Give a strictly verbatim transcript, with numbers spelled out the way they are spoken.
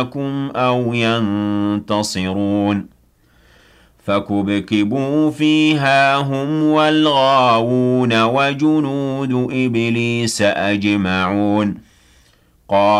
لكم أو ينتصرون فكبكبوا فيها هم والغاوون وجنود إبليس أجمعون قال